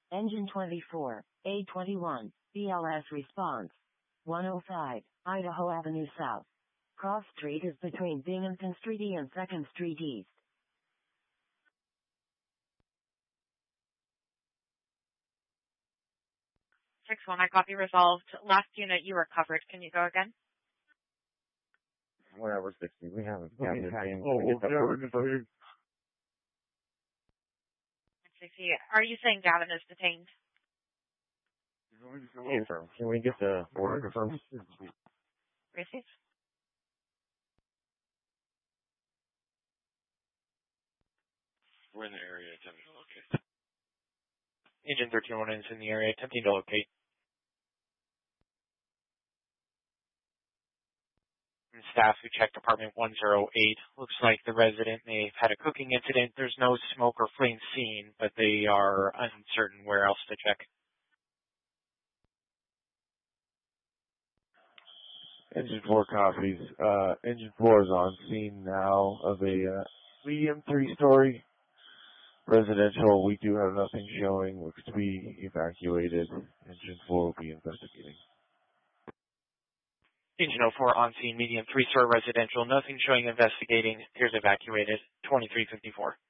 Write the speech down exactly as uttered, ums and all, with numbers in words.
Engine twenty-four, A twenty-one, B L S response. one oh five, Idaho Avenue South. Cross Street is between Binghamton Street E and second Street East. six one, I copy resolved. Last unit, you were covered. Can you go again? Whatever, sixty. We haven't gotten it. Oh, well, yeah, sixty. Are you saying Gavin is detained? Confirm. Can we get the order confirmed? Received. We're in the area attempting to locate. Agent thirteen one is in the area attempting to locate. And staff who checked apartment one oh eight. Looks like the resident may have had a cooking incident. There's no smoke or flame seen, but they are uncertain where else to check. Engine four copies. Uh, engine four is on scene now of a uh, medium three-story residential. We do have nothing showing. Looks to be evacuated. Engine four will be investigating. Engine oh four on scene, medium three-story residential. Nothing showing investigating. Appears evacuated. twenty-three fifty-four.